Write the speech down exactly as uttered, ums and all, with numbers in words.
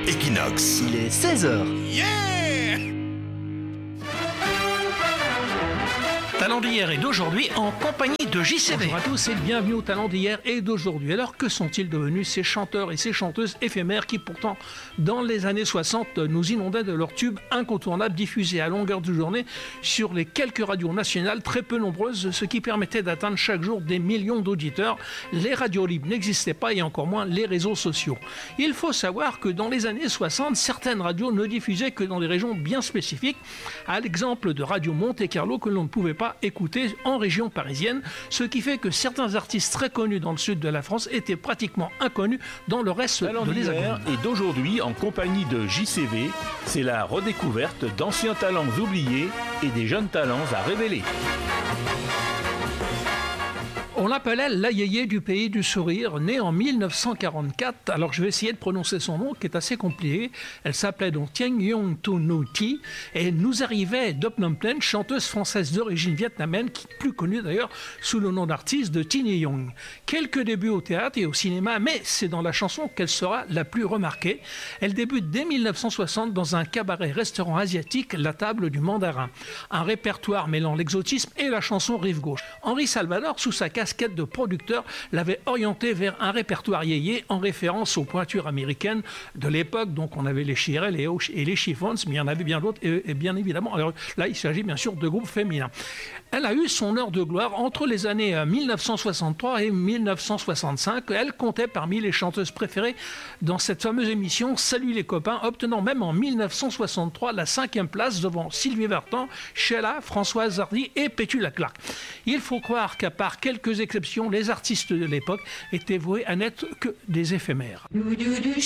Equinox. Il est seize heures. Yeah! Talent d'hier et d'aujourd'hui en compagnie de J C V. Bonjour à tous et bienvenue au Talent d'hier et d'aujourd'hui. Alors que sont-ils devenus ces chanteurs et ces chanteuses éphémères qui pourtant dans les années soixante nous inondaient de leurs tubes incontournables diffusés à longueur de journée sur les quelques radios nationales très peu nombreuses, ce qui permettait d'atteindre chaque jour des millions d'auditeurs. Les radios libres n'existaient pas et encore moins les réseaux sociaux. Il faut savoir que dans les années soixante, certaines radios ne diffusaient que dans des régions bien spécifiques, à l'exemple de Radio Monte Carlo que l'on ne pouvait pas écouter en région parisienne, ce qui fait que certains artistes très connus dans le sud de la France étaient pratiquement inconnus dans le reste Talent de d'hier l'Hexagone. et d'aujourd'hui en compagnie de J C V, c'est la redécouverte d'anciens talents oubliés et des jeunes talents à révéler. On l'appelait la yéyé du pays du sourire, née en mille neuf cent quarante-quatre. Alors je vais essayer de prononcer son nom qui est assez compliqué. Elle s'appelait donc Thieng Yong Tu Nu Thi et nous arrivait de Phnom Penh, chanteuse française d'origine vietnamienne, qui plus connue d'ailleurs sous le nom d'artiste de Tiny Young. Quelques débuts au théâtre et au cinéma, mais c'est dans la chanson qu'elle sera la plus remarquée. Elle débute dès mille neuf cent soixante dans un cabaret-restaurant asiatique, La Table du Mandarin. Un répertoire mêlant l'exotisme et la chanson rive gauche. Henri Salvador, sous sa casquette de producteur, l'avait orienté vers un répertoire yéyé en référence aux pointures américaines de l'époque. Donc on avait les Shirelles et, et les Chiffons, mais il y en avait bien d'autres et, et bien évidemment. Alors là, il s'agit bien sûr de groupes féminins. Elle a eu son heure de gloire entre les années mille neuf cent soixante-trois et mille neuf cent soixante-cinq. Elle comptait parmi les chanteuses préférées dans cette fameuse émission Salut les copains, obtenant même en mille neuf cent soixante-trois la cinquième place devant Sylvie Vartan, Sheila, Françoise Hardy et Petula Clark. Il faut croire qu'à part quelques exceptions, les artistes de l'époque étaient voués à n'être que des éphémères.